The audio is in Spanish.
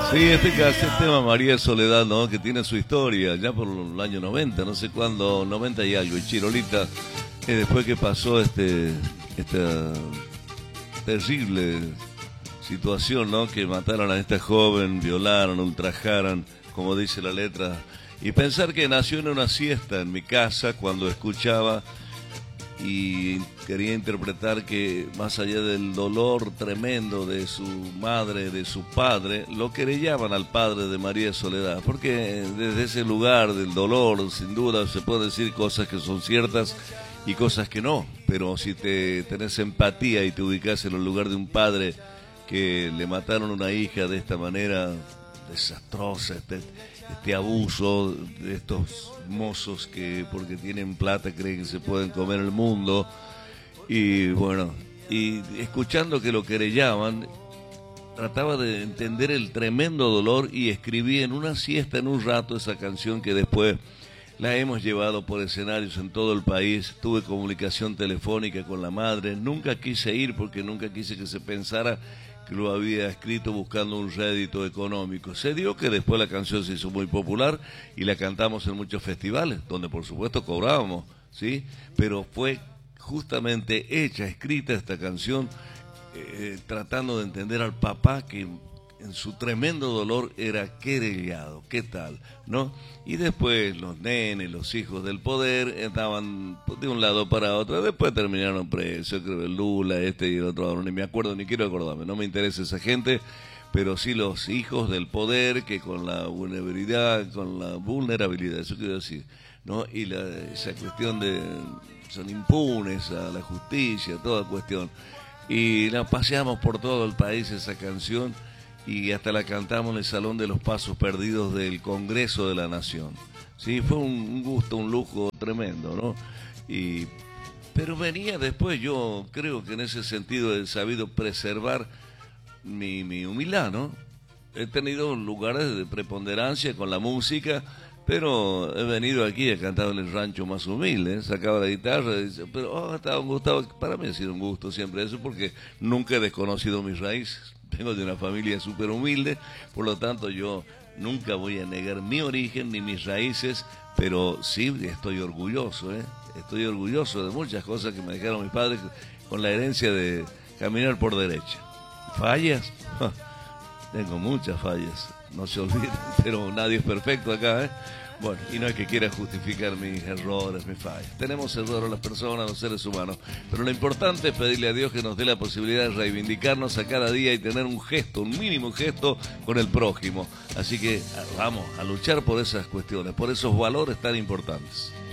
Sí, este tema María Soledad, ¿no? Que tiene su historia, ya por el año 90, no sé cuándo, 90 y algo, y Chirolita, después que pasó esta terrible situación, ¿no? Que mataron a esta joven, violaron, ultrajaron, como dice la letra, y pensar que nació en una siesta en mi casa cuando escuchaba y quería interpretar que más allá del dolor tremendo de su madre, de su padre, lo querellaban al padre de María Soledad, porque desde ese lugar del dolor, sin duda, se puede decir cosas que son ciertas y cosas que no, pero si te tenés empatía y te ubicás en el lugar de un padre que le mataron a una hija de esta manera desastrosa, este abuso de estos mozos que porque tienen plata creen que se pueden comer el mundo, y bueno, y escuchando que lo querellaban, trataba de entender el tremendo dolor y escribí en una siesta, en un rato, esa canción que después la hemos llevado por escenarios en todo el país. Tuve comunicación telefónica con la madre, nunca quise ir porque nunca quise que se pensara que lo había escrito buscando un rédito económico. Se dio que después la canción se hizo muy popular y la cantamos en muchos festivales, donde por supuesto cobrábamos, ¿sí? Pero fue justamente hecha, escrita esta canción, tratando de entender al papá que en su tremendo dolor era querellado, ¿qué tal? ¿No? Y después los nenes, los hijos del poder, estaban de un lado para otro, después terminaron presos, creo que Lula, y el otro, ni me acuerdo, ni quiero acordarme, no me interesa esa gente, pero sí los hijos del poder que con la vulnerabilidad, eso quiero decir, ¿no? Y esa cuestión de, son impunes a la justicia, toda cuestión. Y la paseamos por todo el país esa canción, y hasta la cantamos en el Salón de los Pasos Perdidos del Congreso de la Nación. Sí, fue un gusto, un lujo tremendo, ¿no? Pero venía después, yo creo que en ese sentido he sabido preservar mi humildad, ¿no? He tenido lugares de preponderancia con la música, pero he venido aquí, he cantado en el rancho más humilde, sacaba la guitarra, pero estaba un gusto, para mí ha sido un gusto siempre eso, porque nunca he desconocido mis raíces. Vengo de una familia súper humilde, por lo tanto yo nunca voy a negar mi origen ni mis raíces, pero sí estoy orgulloso, estoy orgulloso de muchas cosas que me dejaron mis padres con la herencia de caminar por derecha. ¿Fallas? Tengo muchas fallas, no se olviden, pero nadie es perfecto acá, Bueno, y no es que quiera justificar mis errores, mis fallas. Tenemos errores las personas, los seres humanos, pero lo importante es pedirle a Dios que nos dé la posibilidad de reivindicarnos a cada día y tener un gesto, un mínimo gesto con el prójimo. Así que vamos a luchar por esas cuestiones, por esos valores tan importantes.